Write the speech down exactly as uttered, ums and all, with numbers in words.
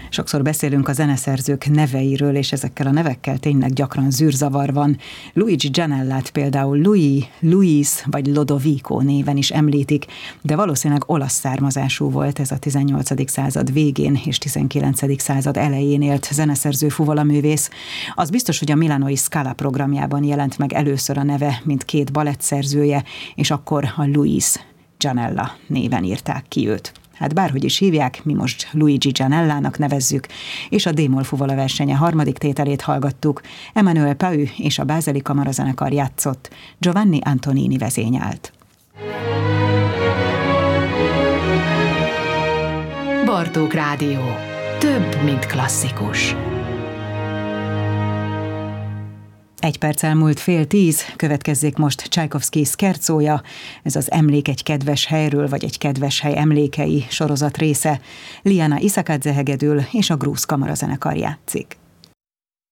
Sokszor beszélünk a zeneszerzők neveiről, és ezekkel a nevekkel tényleg gyakran zűrzavar van. Luigi Gianellát például Louis, Luis vagy Lodovico néven is említik, de valószínűleg olasz származású volt ez a tizennyolcadik század végén és tizenkilencedik század elején élt zeneszerző fuvolaművész. Az biztos, hogy a Milánói Scala programjában jelent meg először a neve, mint két balettszerzője, és akkor a Luis Gianella néven írták ki őt. Hát bárhogy is hívják, mi most Luigi Gianellának nevezzük, és a D-moll fuvola versenye harmadik tételét hallgattuk. Emmanuel Pau és a Bázeli Kamarazenekar játszott, Giovanni Antonini vezényelt. Bartók Rádió. Több, mint klasszikus. Egy perc elmúlt fél tíz, következzék most Csajkovszky szkerzója, ez az Emlék egy kedves helyről, vagy egy kedves hely emlékei sorozat része. Liana Isakadze hegedül, és a Grúz Kamarazenekar játszik.